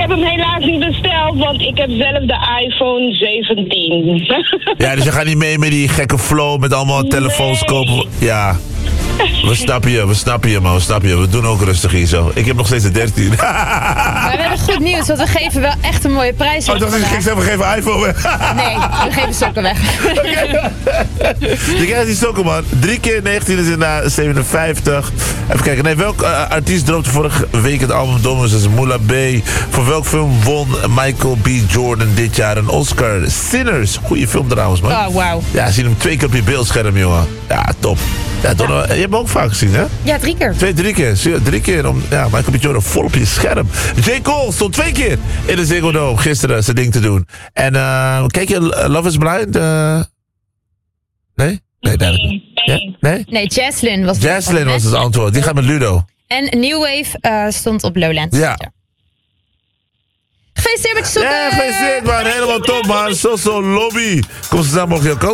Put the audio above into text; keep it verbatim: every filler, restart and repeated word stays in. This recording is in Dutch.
heb hem helaas niet besteld, want ik heb zelf de iPhone zeventien. Ja, dus je gaat niet mee met die gekke flow met allemaal telefoons Nee. kopen. Ja. We snappen je, we snappen je man, we snappen je. We doen ook rustig hier zo. Ik heb nog steeds de dertien. Maar we hebben goed nieuws, want we geven wel echt een mooie prijs. Oh, ik dacht dat ik zeggen, we geven iPhone weg. Nee, we geven sokken weg. Je krijgt die sokken man. Drie keer negentien is inderdaad zevenenvijftig. Even kijken, nee, welk uh, artiest dropte vorige week het album Domus? Dat is Moula B. Voor welk film won Michael B. Jordan dit jaar een Oscar? Sinners. Goeie film trouwens man. Oh, wauw. Ja, zie hem twee keer op je beeldscherm jongen. Ja, top. Ja, Don, je hebt hem ook vaak gezien hè? Ja, drie keer. Twee, drie keer. Zie je, Drie keer om ja, Michael B. Jordan vol op je scherm. J. Cole stond twee keer in de Ziggo Dome gisteren zijn ding te doen. En uh, kijk je Love is Blind? Uh... Nee? Nee, duidelijk niet. Ja? Nee? Nee, Jaslyn was het. Jaslyn was het antwoord. Die gaat met Ludo. En New Wave uh, stond op Lowlands. Ja. Gefeliciteerd met je sokken! Ja, gefeliciteerd man. Helemaal top man. Zo, zo, lobby. Kom ze snel mogelijk jouw kant.